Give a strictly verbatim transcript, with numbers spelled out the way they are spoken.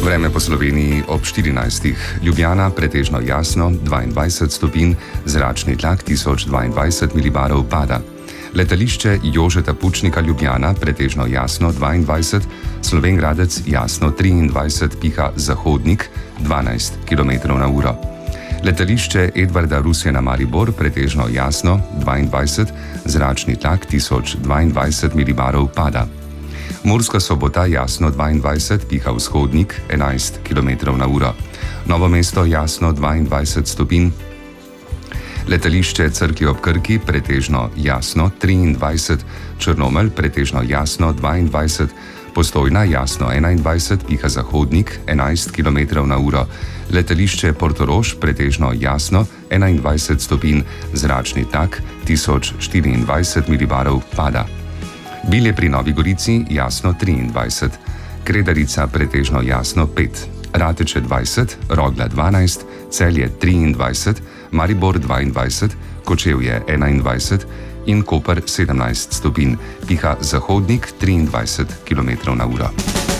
Vreme po Sloveniji ob štirinajstih. Ljubljana pretežno jasno, dvaindvajset stopinj, zračni tlak tisoč dvaindvajset milibarov pada. Letališče Jožeta Pučnika Ljubljana pretežno jasno, dvaindvajset, Slovenj Gradec jasno, triindvajset, piha zahodnik, dvanajst kilometrov na uro. Letališče Edvarda Rusjana Maribor pretežno jasno, dvaindvajset, zračni tlak tisoč dvaindvajset milibarov pada. Murska Sobota jasno, dvaindvajset, piha vzhodnik, enajst kilometrov na uro. Novo mesto jasno, dvaindvajset stopinj. Letališče Cerklje ob Krki pretežno jasno, triindvajset, Črnomelj pretežno jasno, dvaindvajset, Postojna jasno, enaindvajset, piha zahodnik, enajst kilometrov na uro. Letališče Portorož pretežno jasno, enaindvajset stopinj, zračni tlak tisoč štiriindvajset milibarov pada. Bilje pri Novi Gorici jasno, triindvajset, Kredarica pretežno jasno, pet, Rateče dvajset, Rogla dvanajst, Celje triindvajset, Maribor dvaindvajset, Kočevje enaindvajset in Koper sedemnajst stopinj, piha zahodnik, triindvajset kilometrov na uro.